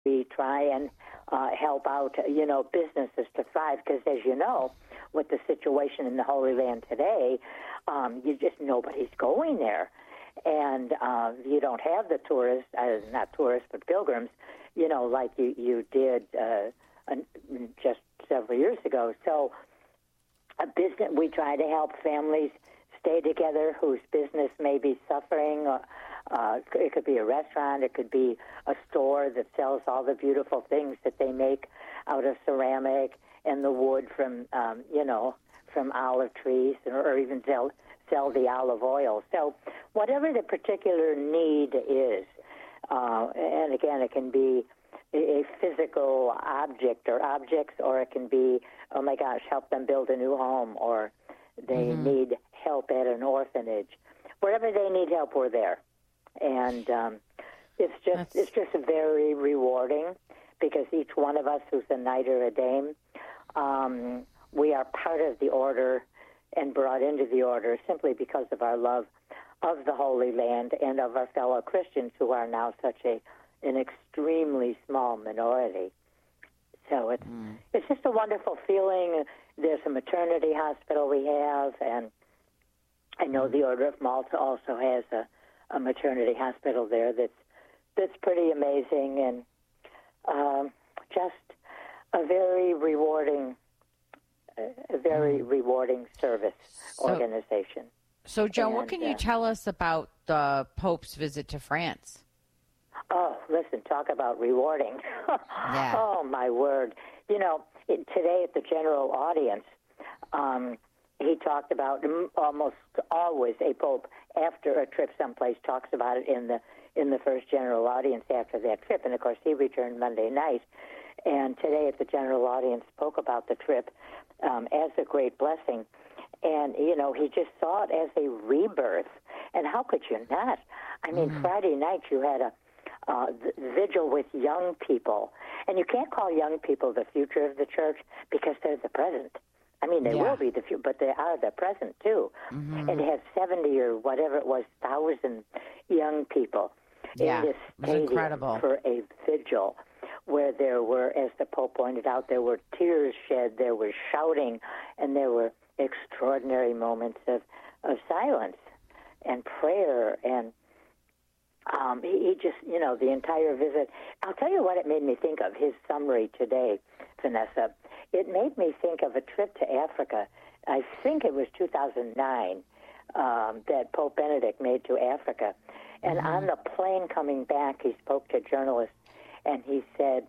we try and help out, businesses to thrive. Because as you know, with the situation in the Holy Land today, nobody's going there. And you don't have the tourists, not tourists, but pilgrims, like you did just several years ago. So we try to help families stay together whose business may be suffering. It could be a restaurant. It could be a store that sells all the beautiful things that they make out of ceramic and the wood from olive trees, or even sell the olive oil. So whatever the particular need is, and again, it can be a physical object or objects, or it can be, oh my gosh, help them build a new home, or they need help at an orphanage. Wherever they need help, we're there. And it's just very rewarding, because each one of us who's a knight or a dame, we are part of the order and brought into the order simply because of our love of the Holy Land and of our fellow Christians, who are now such an extremely small minority. So it's just a wonderful feeling. There's a maternity hospital we have, and I know the Order of Malta also has a maternity hospital there that's pretty amazing, and just a very rewarding service organization. So, Joan, what can you tell us about the Pope's visit to France? Oh, listen, talk about rewarding. Yeah. Oh, my word. Today at the general audience, he talked about, almost always a pope after a trip someplace talks about it in the first general audience after that trip. And, of course, he returned Monday night. And today at the general audience spoke about the trip as a great blessing. And, he just saw it as a rebirth. And how could you not? I mean, Friday night you had a vigil with young people. And you can't call young people the future of the church, because they're the present. I mean, they will be the future, but they are the present, too. And to have 70 or whatever it was, 1,000 young people in this stadium for a vigil, where there were, as the Pope pointed out, there were tears shed, there was shouting, and there were extraordinary moments of silence and prayer. And he just, the entire visit. I'll tell you what it made me think of, his summary today, Vanessa. It made me think of a trip to Africa. I think it was 2009 that Pope Benedict made to Africa. And on the plane coming back, he spoke to journalists, and he said,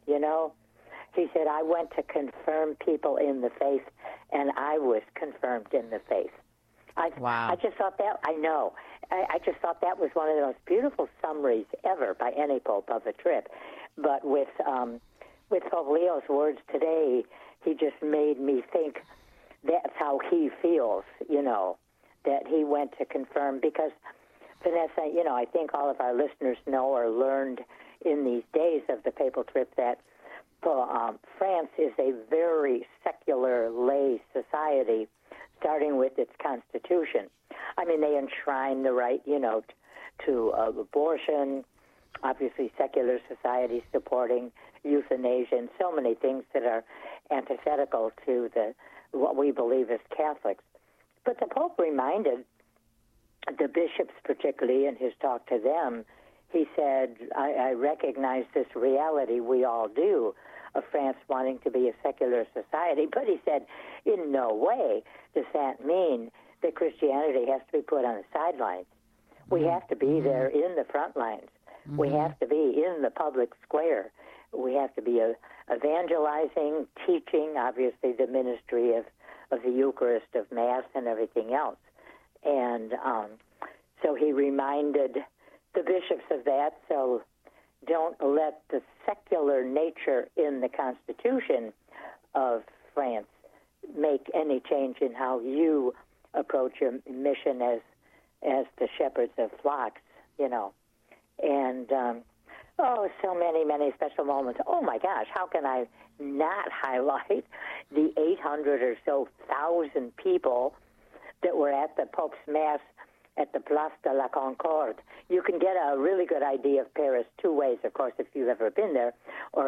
I went to confirm people in the faith, and I was confirmed in the faith. I just thought that, I know. I just thought that was one of the most beautiful summaries ever by any pope of a trip. But with Pope Leo's words today, he just made me think that's how he feels, that he went to confirm. Because, Vanessa, I think all of our listeners know or learned in these days of the papal trip that France is a very secular lay society, starting with its constitution. I mean, they enshrine the right, to abortion, obviously secular society supporting euthanasia, and so many things that are antithetical to what we believe as Catholics. But the Pope reminded the bishops, particularly in his talk to them, he said, I recognize this reality, we all do, of France wanting to be a secular society. But he said, in no way does that mean that Christianity has to be put on the sidelines. We have to be there in the front lines. We have to be in the public square. We have to be evangelizing, teaching, obviously the ministry of the Eucharist, of Mass, and everything else. And so he reminded the bishops of that. So don't let the secular nature in the Constitution of France make any change in how you approach your mission as the shepherds of flocks, And, so many, many special moments. Oh, my gosh, how can I not highlight the 800 or so thousand people that were at the Pope's Mass at the Place de la Concorde? You can get a really good idea of Paris two ways, of course, if you've ever been there, or